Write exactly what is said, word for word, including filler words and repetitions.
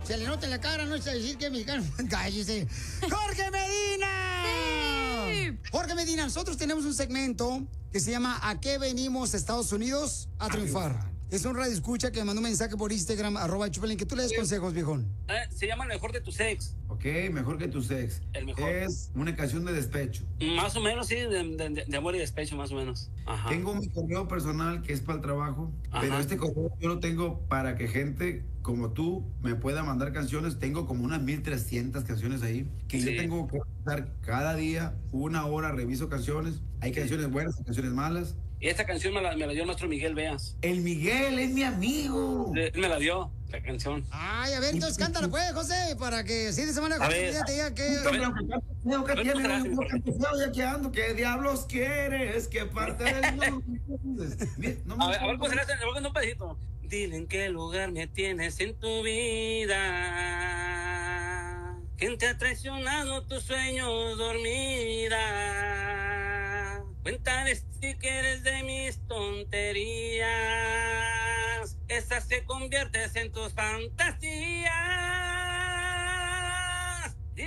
Se le nota en la cara, no es decir que es mexicano. Cállese. ¡Jorge Medina! Sí. Jorge Medina, nosotros tenemos un segmento que se llama ¿A qué venimos Estados Unidos a triunfar? Es un radio escucha que me mandó un mensaje por Instagram, arroba Chupelín, que tú le des consejos, viejón. Eh, se llama El mejor de tus ex. Ok, mejor que tus ex. El mejor. Es una canción de despecho. Más o menos, sí, de, de, de amor y despecho, más o menos. Ajá. Tengo mi correo personal que es para el trabajo, Ajá. pero este correo yo lo tengo para que gente como tú me pueda mandar canciones. Tengo como unas mil trescientas canciones ahí, que sí. yo tengo que estar cada día, una hora, reviso canciones. Hay sí. canciones buenas, canciones malas. Y esta canción me la, me la dio el maestro Miguel Veas. El Miguel es mi amigo. Él me la dio, la canción. Ay, a ver, entonces cántala pues, José, para que si de semana José te diga que... ¿Qué diablos quieres? ¿Qué parte del mundo? No a ver, a ver, pues, le un pedacito. Dile en qué lugar me tienes en tu vida. ¿Quién te ha traicionado tus sueños dormida? Cuéntale si quieres de mis tonterías. Esas que conviertes en tus fantasías.